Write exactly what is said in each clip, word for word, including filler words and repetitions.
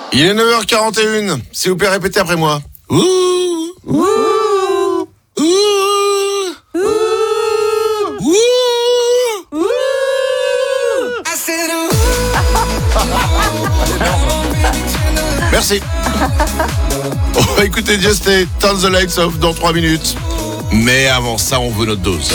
Il est neuf heures quarante et un. S'il vous plaît, répétez après moi. Ouh, ouh, ouh, ouh, ouh, ouh. Merci. On va écouter Just Stay, Turn the Lights Off dans trois minutes. Mais avant ça, on veut notre dose.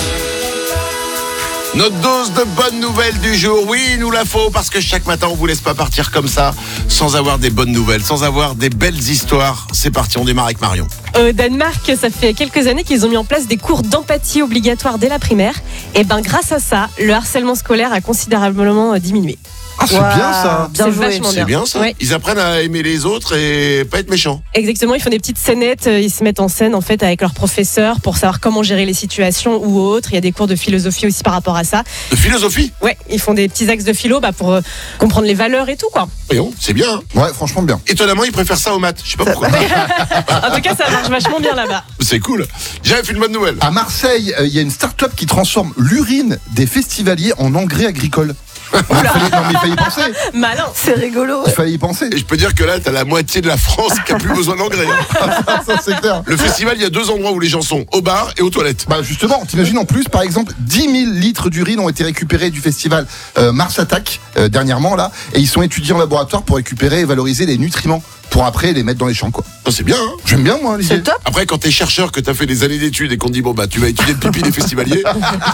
Notre dose de bonnes nouvelles du jour. Oui, il nous la faut parce que chaque matin, on vous laisse pas partir comme ça sans avoir des bonnes nouvelles, sans avoir des belles histoires. C'est parti, on démarre avec Marion. Au Danemark, ça fait quelques années qu'ils ont mis en place des cours d'empathie obligatoires dès la primaire. Et ben, grâce à ça, le harcèlement scolaire a considérablement diminué. Ah, c'est Wow, bien ça. bien C'est joué. vachement C'est bien ça. Ouais. Ils apprennent à aimer les autres et pas être méchants. Exactement, ils font des petites scénettes, ils se mettent en scène en fait avec leurs professeurs pour savoir comment gérer les situations ou autres. Il y a des cours de philosophie aussi par rapport à ça. De philosophie. Ouais, ils font des petits axes de philo bah, pour euh, comprendre les valeurs et tout quoi. Voyons, c'est bien. Hein. Ouais, franchement bien. Étonnamment, ils préfèrent ça aux maths. Je sais pas pourquoi. En tout cas, ça marche vachement bien là-bas. C'est cool. J'avais fait une bonne nouvelle. À Marseille, il euh, y a une start-up qui transforme l'urine des festivaliers en engrais agricole. Non, il fallait, non, mais il fallait y penser. Malin. C'est rigolo. Il fallait y penser. Et je peux dire que là, t'as la moitié de la France qui a plus besoin d'engrais. Hein. Ça, c'est clair. Le festival, il y a deux endroits où les gens sont, au bar et aux toilettes. Bah justement, t'imagines en plus, par exemple, dix mille litres d'urine ont été récupérés du festival euh, Mars Attack euh, dernièrement là, et ils sont étudiés en laboratoire pour récupérer et valoriser les nutriments pour après les mettre dans les champs quoi. Oh, c'est bien. Hein. J'aime bien moi l'idée. C'est top. Après, quand t'es chercheur, que t'as fait des années d'études et qu'on te dit, bon, bah, tu vas étudier le pipi des festivaliers.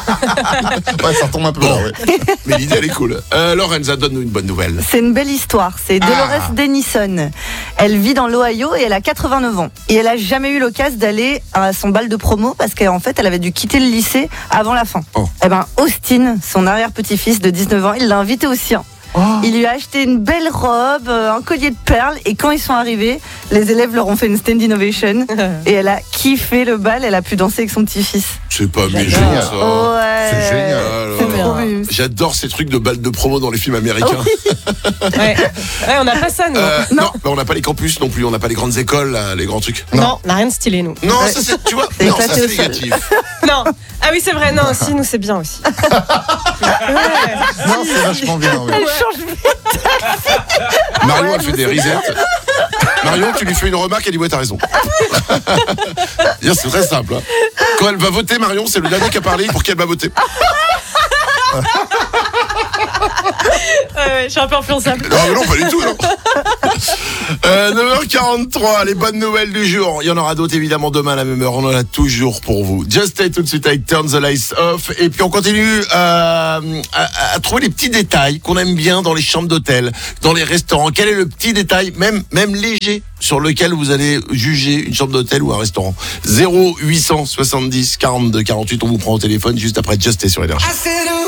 Ouais, ça retombe un peu là, ouais. Mais l'idée, elle est cool. Euh, Lorenza, donne-nous une bonne nouvelle. C'est une belle histoire. C'est Dolores Ah. Denison. Elle vit dans l'Ohio et elle a quatre-vingt-neuf ans. Et elle a jamais eu l'occasion d'aller à son bal de promo parce qu'en fait, elle avait dû quitter le lycée avant la fin. Oh. Et ben, Austin, son arrière-petit-fils de dix-neuf ans, il l'a invité au sien. Oh. Il lui a acheté une belle robe, euh, un collier de perles, et quand ils sont arrivés, les élèves leur ont fait une standing ovation et elle a kiffé le bal, elle a pu danser avec son petit-fils. C'est pas J'adore. méchant, ça. Ouais. C'est génial. Ah là C'est là. trop mignon. J'adore ces trucs de balles de promo dans les films américains. Ouais. Ouais, on n'a pas ça nous. Euh, Non. non, mais on n'a pas les campus non plus, on n'a pas les grandes écoles, là, les grands trucs. Non, on n'a rien de stylé nous. Non, Ouais. ça c'est, tu vois, C'est non, ça éclaté c'est au sol. négatif. Non. Ah oui, c'est vrai. Non, si, nous c'est bien aussi. Ouais. Non, c'est vachement bien. Ouais. Elle change vite. Marion, elle fait des risettes. Marion, tu lui fais une remarque, elle dit ouais, t'as raison. Dire, c'est très simple. Hein. Quand elle va voter, Marion, c'est le dernier qui a parlé pour qu'elle va voter. Ouais, ouais, je suis un peu influençable. Non, mais non, pas du tout, non. Euh, neuf heures quarante-trois, les bonnes nouvelles du jour. Il y en aura d'autres évidemment demain à la même heure. On en a toujours pour vous. Just Stay tout de suite avec Turn the Lights Off. Et puis on continue euh, à, à trouver les petits détails qu'on aime bien dans les chambres d'hôtel, dans les restaurants. Quel est le petit détail, même, même léger, sur lequel vous allez juger une chambre d'hôtel ou un restaurant? Zéro huit cent soixante-dix quarante-deux quarante-huit, on vous prend au téléphone juste après Just Stay sur Énergie.